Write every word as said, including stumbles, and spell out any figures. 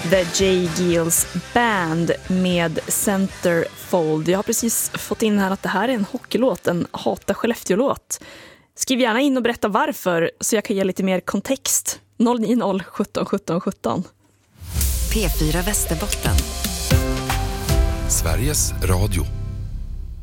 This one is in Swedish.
The J. Geils Band med Centerfold. Jag har precis fått in här att det här är en hockeylåt, en Hata Skellefteå-låt. Skriv gärna in och berätta varför så jag kan ge lite mer kontext. noll nio noll sjutton sjutton sjutton. P fyra Västerbotten. Sveriges Radio.